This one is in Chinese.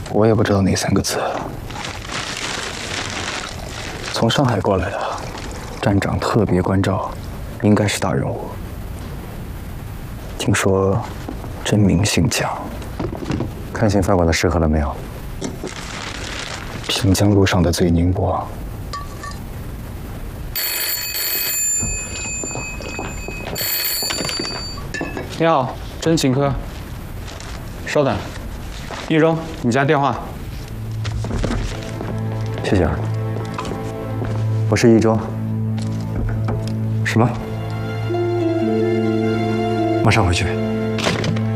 我也不知道哪3个字。从上海过来的，站长特别关照，应该是大人物。听说真名姓蒋。 看刑饭馆的适合了没有？ 平江路上的最宁波。你好，侦情科。稍等，一中，你家电话。 谢谢啊。我是一中。 什么？ 马上回去。